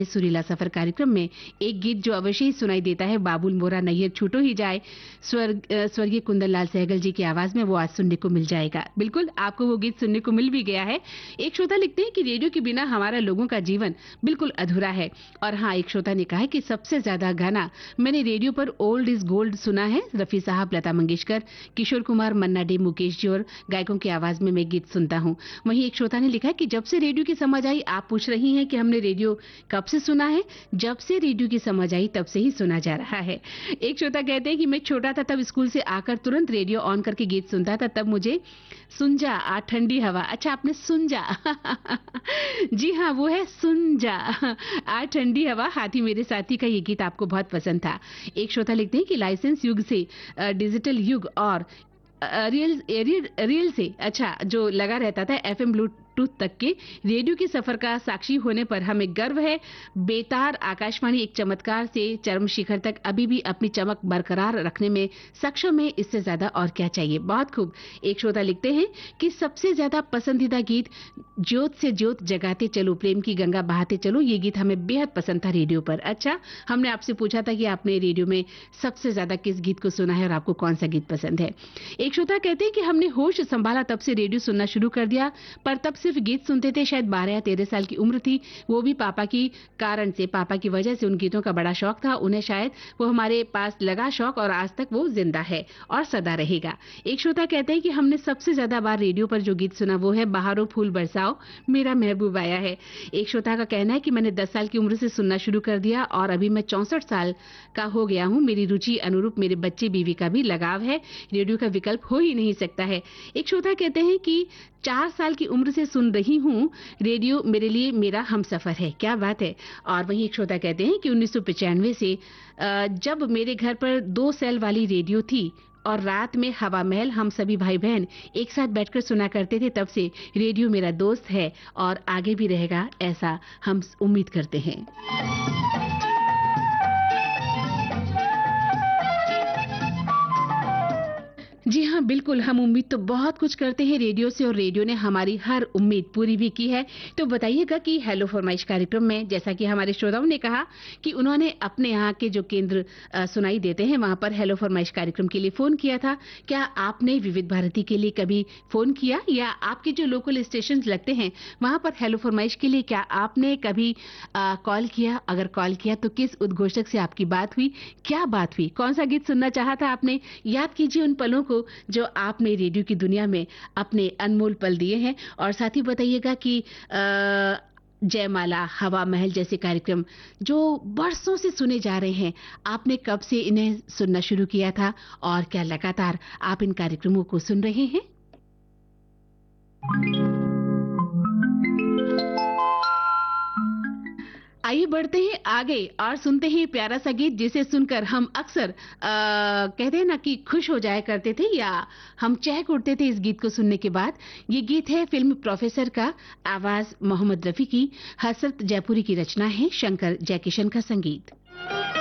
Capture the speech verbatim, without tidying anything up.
सुरीला सफर कार्यक्रम में एक गीत जो अवश्य ही सुनाई देता है, बाबुल मोरा नैयर छूटो ही जाए, स्वर्ग स्वर्गीय कुंदन लाल सहगल जी की आवाज में वो आज सुनने को मिल जाएगा। बिल्कुल आपको वो गीत सुनने को मिल भी गया है। एक श्रोता लिखते हैं कि रेडियो के बिना हमारा लोगों का जीवन बिल्कुल अधूरा है। और हाँ, एक श्रोता ने कहा है कि सबसे ज्यादा गाना मैंने रेडियो पर ओल्ड इज गोल्ड सुना है। रफी साहब, लता मंगेशकर, किशोर कुमार, मन्ना डे, मुकेश जी और गायकों की आवाज में मैं गीत सुनता हूँ। वहीं एक श्रोता ने लिखा है कि जब से रेडियो की समझ आई, आप पूछ रही हैं कि हमने रेडियो कब से सुना है, जब से रेडियो की समझ आई तब से ही सुना जा रहा है। एक श्रोता कहते हैं कि मैं छोटा था तब स्कूल से आकर तुरंत रेडियो ऑन करके गीत सुनता था, तब मुझे सुन जा आ ठंडी हवा। अच्छा, आपने सुन जा जी हाँ, वो है सुन जा आ ठंडी हवा, हाथी मेरे साथी का ये गीत आपको बहुत पसंद था। एक श्रोता लिखते हैं कि लाइसेंस युग से डिजिटल युग और रियल रियल रियल से अच्छा जो लगा रहता था एफएम ब्लूटूथ तक के रेडियो के सफर का साक्षी होने पर हमें गर्व है। बेतार आकाशवाणी एक चमत्कार से चरम शिखर तक अभी भी अपनी चमक बरकरार रखने में सक्षम है। इससे ज्यादा और क्या चाहिए। बहुत खूब। एक श्रोता लिखते हैं कि सबसे ज्यादा पसंदीदा गीत ज्योत से ज्योत जगाते चलो, प्रेम की गंगा बहाते चलो, ये गीत हमें बेहद पसंद था रेडियो पर। अच्छा, हमने आपसे पूछा था कि आपने रेडियो में सबसे ज्यादा किस गीत को सुना है और आपको कौन सा गीत पसंद है। एक श्रोता कहते हैं कि हमने होश संभाला तब से रेडियो सुनना शुरू कर दिया, पर तब सिर्फ गीत सुनते थे। शायद बारह या तेरह साल की उम्र थी, वो भी पापा की कारण से, पापा की वजह से उन गीतों का बड़ा शौक था उन्हें। शायद वो हमारे पास लगा शौक और आज तक वो जिंदा है और सदा रहेगा। एक श्रोता कहते हैं कि हमने सबसे ज्यादा बार रेडियो पर जो गीत सुना वो है बहारों फूल बरसाओ, मेरा महबूब आया है। एक श्रोता का कहना है कि मैंने दस साल की उम्र से सुनना शुरू कर दिया और अभी मैं चौसठ साल का हो गया हूँ। मेरी रुचि अनुरूप मेरे बच्चे बीवी का भी लगाव है, रेडियो का विकल्प हो ही नहीं सकता है। एक श्रोता कहते हैं कि चार साल की उम्र से सुन रही हूँ रेडियो, मेरे लिए मेरा हमसफर है। क्या बात है। और वहीं एक श्रोता कहते हैं कि उन्नीस सौ पचानवे से जब मेरे घर पर दो सेल वाली रेडियो थी और रात में हवा महल हम सभी भाई बहन एक साथ बैठकर सुना करते थे, तब से रेडियो मेरा दोस्त है और आगे भी रहेगा, ऐसा हम उम्मीद करते हैं। जी हाँ, बिल्कुल, हम उम्मीद तो बहुत कुछ करते हैं रेडियो से और रेडियो ने हमारी हर उम्मीद पूरी भी की है। तो बताइएगा कि हेलो फरमाइश कार्यक्रम में जैसा कि हमारे श्रोताओं ने कहा कि उन्होंने अपने यहाँ के जो केंद्र आ, सुनाई देते हैं वहां पर हेलो फरमाइश कार्यक्रम के लिए फोन किया था। क्या आपने विविध भारती के लिए कभी फोन किया या आपके जो लोकल स्टेशन लगते हैं वहां पर हेलो फरमाइश के लिए क्या आपने कभी कॉल किया? अगर कॉल किया तो किस उद्घोषक से आपकी बात हुई, क्या बात हुई, कौन सा गीत सुनना चाहा था आपने? याद कीजिए उन पलों को जो आपने रेडियो की दुनिया में अपने अनमोल पल दिए हैं। और साथ ही बताइएगा कि जयमाला, हवा महल जैसे कार्यक्रम जो बरसों से सुने जा रहे हैं, आपने कब से इन्हें सुनना शुरू किया था और क्या लगातार आप इन कार्यक्रमों को सुन रहे हैं? आइए बढ़ते हैं आगे और सुनते हैं प्यारा सा गीत जिसे सुनकर हम अक्सर कहते हैं ना कि खुश हो जाया करते थे या हम चहक उठते थे इस गीत को सुनने के बाद। ये गीत है फिल्म प्रोफेसर का, आवाज मोहम्मद रफी की, हसरत जयपुरी की रचना है, शंकर जयकिशन का संगीत।